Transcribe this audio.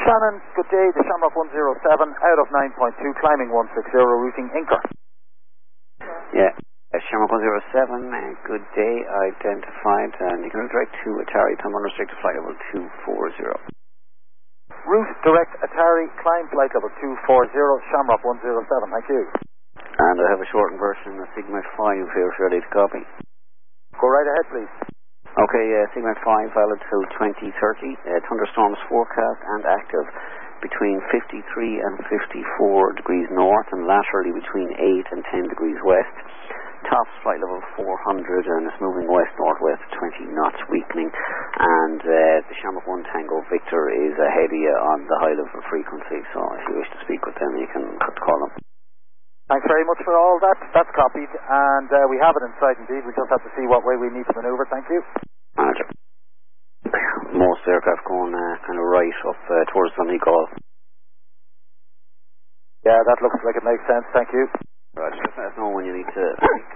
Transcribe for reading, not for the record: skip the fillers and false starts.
Shannon, good day. The Shamrock 107 out of 9.2, climbing 160, routing Inker. Yeah. Shamrock 107, good day, identified, and you can direct to Atari, time unrestricted, flight level 240. Route direct Atari, climb flight level 240, Shamrock 107, thank you. And I have a shortened version of Sigma 5 here if you're ready to copy. Go right ahead, please. Okay, Sigma 5 valid till 2030, thunderstorms forecast and active between 53 and 54 degrees north and laterally between 8 and 10 degrees west. Tops flight level 400 and it's moving west-northwest 20 knots, weakening, and the Shamrock 1 Tango Victor is ahead of you on the high level frequency, so if you wish to speak with them you can call them. Thanks very much for all that. That's copied, and we have it in sight indeed. We just have to see what way we need to manoeuvre. Thank you. Manager. Most aircraft going kind of right up towards Donegal. Yeah, that looks like it makes sense. Thank you. Right, just let us know when you need to